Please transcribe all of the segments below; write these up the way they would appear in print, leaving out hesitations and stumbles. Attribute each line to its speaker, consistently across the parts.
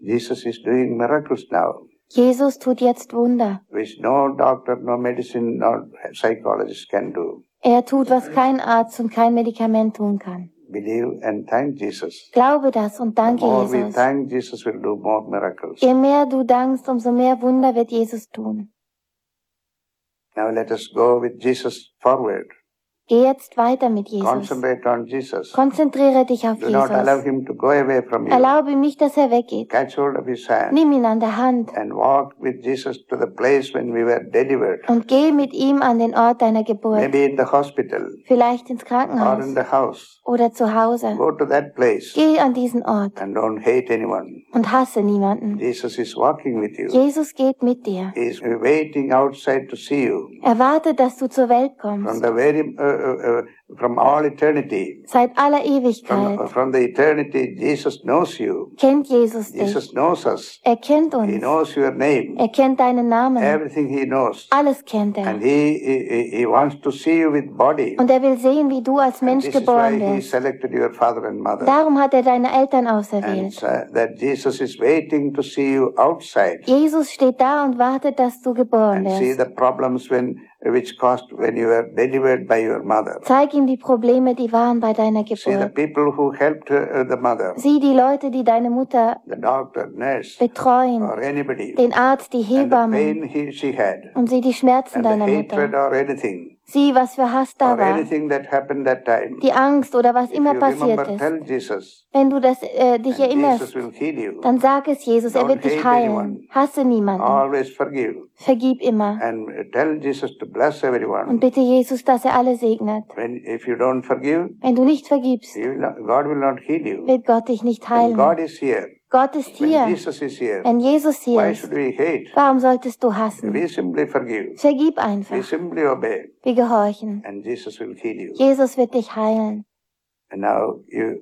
Speaker 1: Jesus is doing miracles now,
Speaker 2: Jesus tut jetzt Wunder.
Speaker 1: which no doctor, no medicine, no psychologist can do.
Speaker 2: Er tut, was kein Arzt und kein Medikament tun kann.
Speaker 1: Believe and thank Jesus.
Speaker 2: Glaube das und
Speaker 1: The
Speaker 2: danke
Speaker 1: more we
Speaker 2: Jesus.
Speaker 1: thank Jesus, will do more miracles.
Speaker 2: Je mehr du dankst, umso mehr Wunder wird Jesus tun.
Speaker 1: Now let us go with Jesus forward.
Speaker 2: Geh jetzt weiter mit Jesus.
Speaker 1: Concentrate on Jesus.
Speaker 2: Konzentriere dich auf
Speaker 1: Do not allow
Speaker 2: Jesus.
Speaker 1: him to go away from you.
Speaker 2: Erlaube ihm nicht, dass er weggeht.
Speaker 1: Catch hold of his hand
Speaker 2: Nimm ihn an der Hand
Speaker 1: and walk with Jesus to the place when we were delivered.
Speaker 2: und geh mit ihm an den Ort deiner Geburt.
Speaker 1: Maybe in the hospital
Speaker 2: Vielleicht ins
Speaker 1: or
Speaker 2: Krankenhaus
Speaker 1: in the house.
Speaker 2: oder zu Hause.
Speaker 1: Go to that place
Speaker 2: Geh an diesen Ort
Speaker 1: and don't hate anyone.
Speaker 2: und hasse niemanden.
Speaker 1: Jesus is walking with you.
Speaker 2: Jesus geht mit dir.
Speaker 1: He is waiting outside to see you.
Speaker 2: Er wartet, dass du zur Welt
Speaker 1: From
Speaker 2: kommst.
Speaker 1: the very, from all eternity.
Speaker 2: Seit aller Ewigkeit
Speaker 1: From the eternity, Jesus knows you.
Speaker 2: kennt Jesus dich.
Speaker 1: Jesus knows us.
Speaker 2: Er kennt
Speaker 1: He
Speaker 2: uns.
Speaker 1: knows your name.
Speaker 2: Er kennt deinen Namen.
Speaker 1: Everything he knows.
Speaker 2: Alles kennt er.
Speaker 1: And he wants to see you with body.
Speaker 2: Und er will sehen, wie du als Mensch
Speaker 1: This is why
Speaker 2: geboren
Speaker 1: he
Speaker 2: wirst.
Speaker 1: selected your father and mother.
Speaker 2: Darum hat er deine Eltern
Speaker 1: And
Speaker 2: auserwählt.
Speaker 1: that Jesus is waiting to see you outside
Speaker 2: Jesus steht da und wartet, dass du geboren
Speaker 1: and see
Speaker 2: wirst.
Speaker 1: the problems which caused when you were delivered by your mother.
Speaker 2: Zeig ihm die Probleme, die waren bei deiner
Speaker 1: See the
Speaker 2: Geburt.
Speaker 1: people who helped the mother,
Speaker 2: Sieh die Leute, die deine Mutter
Speaker 1: the doctor, nurse,
Speaker 2: betreuen,
Speaker 1: or anybody,
Speaker 2: den Arzt, die
Speaker 1: and the
Speaker 2: Hebammen,
Speaker 1: pain she had,
Speaker 2: und sieh die Schmerzen
Speaker 1: and the
Speaker 2: deiner
Speaker 1: hatred
Speaker 2: Mutter.
Speaker 1: or anything,
Speaker 2: Sieh, was für Hass da
Speaker 1: or
Speaker 2: war,
Speaker 1: anything that happened that time.
Speaker 2: die Angst oder was
Speaker 1: If
Speaker 2: immer
Speaker 1: you
Speaker 2: passiert
Speaker 1: remember,
Speaker 2: ist.
Speaker 1: tell Jesus,
Speaker 2: Wenn du dich
Speaker 1: and Jesus
Speaker 2: erinnerst,
Speaker 1: will heal you.
Speaker 2: dann sag es Jesus, er
Speaker 1: Don't
Speaker 2: wird dich
Speaker 1: hate
Speaker 2: heilen.
Speaker 1: anyone.
Speaker 2: Hasse niemanden.
Speaker 1: Always forgive.
Speaker 2: Vergib immer.
Speaker 1: And tell Jesus to bless everyone.
Speaker 2: Und bitte Jesus, dass er alle segnet.
Speaker 1: If you don't forgive,
Speaker 2: Wenn du nicht vergibst,
Speaker 1: God will not heal you.
Speaker 2: wird Gott dich nicht
Speaker 1: When
Speaker 2: heilen.
Speaker 1: God is here,
Speaker 2: Gott ist
Speaker 1: when
Speaker 2: hier.
Speaker 1: Jesus is here,
Speaker 2: Wenn Jesus hier
Speaker 1: why
Speaker 2: ist,
Speaker 1: should we hate?
Speaker 2: warum solltest du hassen?
Speaker 1: We simply forgive.
Speaker 2: Vergib
Speaker 1: We
Speaker 2: einfach.
Speaker 1: simply obey.
Speaker 2: Wir gehorchen.
Speaker 1: And Jesus will heal you.
Speaker 2: Jesus wird dich heilen.
Speaker 1: And now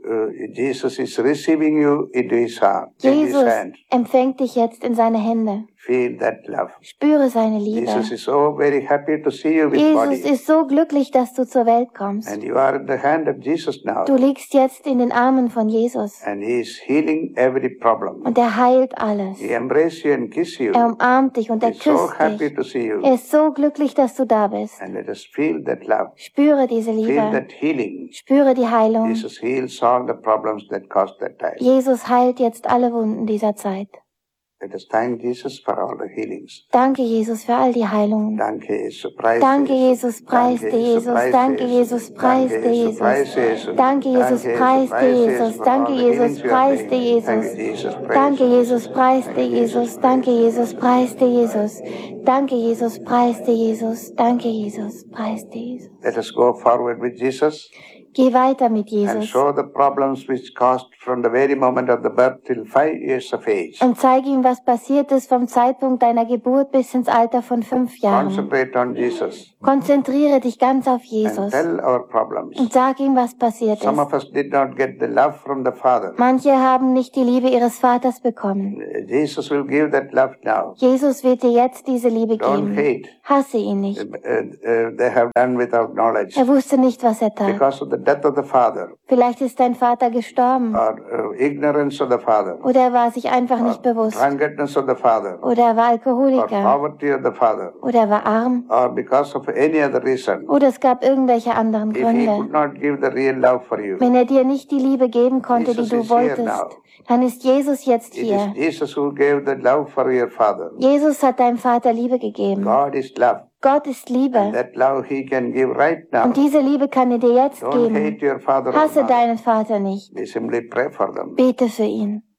Speaker 1: Jesus is receiving you into his heart, in his
Speaker 2: Jesus
Speaker 1: hand.
Speaker 2: empfängt dich jetzt in seine Hände.
Speaker 1: Feel that love.
Speaker 2: Spüre seine Liebe.
Speaker 1: Jesus is so very happy to see you with
Speaker 2: Jesus
Speaker 1: body.
Speaker 2: ist so glücklich, dass du zur Welt kommst.
Speaker 1: And you are in the hand of Jesus now.
Speaker 2: Du liegst jetzt in den Armen von Jesus.
Speaker 1: And he is healing every problem.
Speaker 2: Und er heilt alles.
Speaker 1: He embraces you and kisses you.
Speaker 2: Er umarmt dich und er
Speaker 1: He's so
Speaker 2: küsst
Speaker 1: happy
Speaker 2: dich.
Speaker 1: to see you.
Speaker 2: Er ist so glücklich, dass du da bist.
Speaker 1: And let us feel that love.
Speaker 2: Spüre diese
Speaker 1: Feel
Speaker 2: Liebe.
Speaker 1: that healing.
Speaker 2: Spüre die Heilung.
Speaker 1: Jesus heals all the problems that caused that time.
Speaker 2: Jesus heilt jetzt alle Wunden dieser Zeit.
Speaker 1: Let us thank Jesus for all the healings.
Speaker 2: Danke, Jesus, für all die Heilungen.
Speaker 1: Danke, Jesus. Preis
Speaker 2: Danke, Jesus, preis
Speaker 1: Danke,
Speaker 2: dir, Jesus. Danke, Jesus, preis dir, Jesus. Danke, Jesus, preis dir, Jesus. Danke, Jesus, preis dir, Jesus. Danke, Jesus, preis dir, Jesus. Danke, Jesus, preis dir, Jesus. Danke, Jesus, preis dir, Jesus. Danke, Jesus, preis dir, Jesus.
Speaker 1: Let us go forward with Jesus
Speaker 2: Geh weiter mit
Speaker 1: and
Speaker 2: Jesus
Speaker 1: show the problems which caused from the very moment of the birth till 5 years of age.
Speaker 2: und zeige ihm, was passiert ist vom Zeitpunkt deiner Geburt bis ins Alter von 5 Jahren.
Speaker 1: Concentrate on Jesus
Speaker 2: Konzentriere dich ganz auf
Speaker 1: and
Speaker 2: Jesus
Speaker 1: tell our problems.
Speaker 2: und sag ihm, was passiert
Speaker 1: Some
Speaker 2: ist.
Speaker 1: of us did not get the love from the Father.
Speaker 2: Manche haben nicht die Liebe ihres Vaters bekommen.
Speaker 1: Jesus will give that love now.
Speaker 2: Jesus wird dir jetzt diese Liebe
Speaker 1: Don't
Speaker 2: geben.
Speaker 1: hate.
Speaker 2: Hasse ihn nicht.
Speaker 1: They have done without knowledge.
Speaker 2: Er wusste nicht, was er tat.
Speaker 1: Because of the death of the father,
Speaker 2: Vielleicht ist dein Vater gestorben
Speaker 1: or ignorance of the father,
Speaker 2: oder er war sich einfach nicht bewusst
Speaker 1: drunkenness of the father,
Speaker 2: oder er war
Speaker 1: or
Speaker 2: Alkoholiker
Speaker 1: poverty of the father,
Speaker 2: oder er war arm
Speaker 1: or because of any other reason.
Speaker 2: oder es gab irgendwelche anderen
Speaker 1: If he could
Speaker 2: Gründe.
Speaker 1: not give the real love for you,
Speaker 2: Wenn er dir nicht die Liebe geben konnte, die
Speaker 1: Jesus
Speaker 2: du
Speaker 1: is here
Speaker 2: wolltest,
Speaker 1: now.
Speaker 2: dann ist Jesus jetzt
Speaker 1: it is
Speaker 2: hier.
Speaker 1: Jesus who gave the love for your father.
Speaker 2: Jesus hat deinem Vater Liebe gegeben.
Speaker 1: God is love.
Speaker 2: Gott ist
Speaker 1: And
Speaker 2: Liebe.
Speaker 1: that love he can give right now.
Speaker 2: Und diese Liebe kann er dir jetzt
Speaker 1: Don't hate
Speaker 2: geben.
Speaker 1: your father or
Speaker 2: Hasse
Speaker 1: mother.
Speaker 2: deinen Vater nicht.
Speaker 1: We simply pray for them.
Speaker 2: Bete für ihn.